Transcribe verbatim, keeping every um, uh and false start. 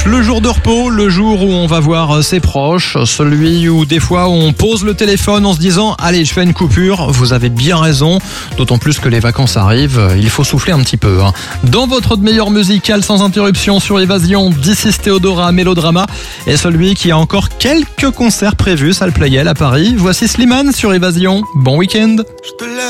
dimanche, le jour de repos, le jour où on va voir ses proches, celui où des fois on pose le téléphone en se disant « Allez, je fais une coupure », vous avez bien raison, d'autant plus que les vacances arrivent, il faut souffler un petit peu. Hein. Dans votre meilleur musical sans interruption sur Évasion, This is Theodora Mélodrama, et celui qui a encore quelques concerts prévus, salle Playel à Paris, voici Slimane sur Évasion. Bon week-end.